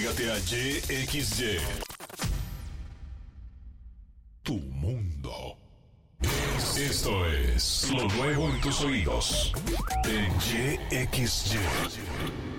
Cámbiate a YXY. Tu mundo. Esto es lo nuevo en tus oídos. En YXY.